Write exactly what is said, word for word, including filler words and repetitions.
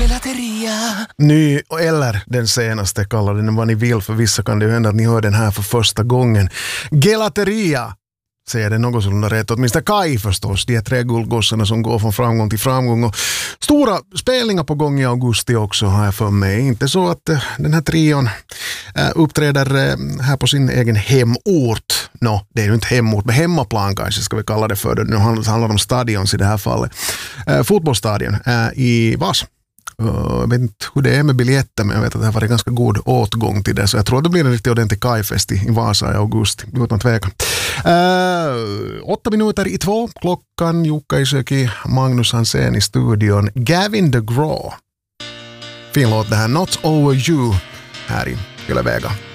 Gelateria. Ny eller den senaste, kallade den vad ni vill, för vissa kan det ju hända att ni hör den här för första gången. Gelateria säger det något sådana rätt, åtminstone Kai förstås, de är tre guldgossarna som går från framgång till framgång, och stora spelningar på gång i augusti också har jag för mig. Inte så att uh, den här trion uh, uppträder uh, här på sin egen hemort. Nå, no, det är ju inte hemort, men hemmaplan kanske ska vi kalla det för. Det nu handlar om stadions i det här fallet. Uh, fotbollsstadion uh, i Vas. Uh, jag vet inte hur det är med biljetter, men jag vet att det har varit ganska god åtgång till det, så jag tror att det blir en riktigt ordentlig kajfest i Vasa i augusti, utan tvekan. Uh, åtta minuter i två klockan. Jukka Isöki, Magnus Hansen i studion. Gavin DeGraw. Fin låt det här, Not Over You, här i Yle Vega.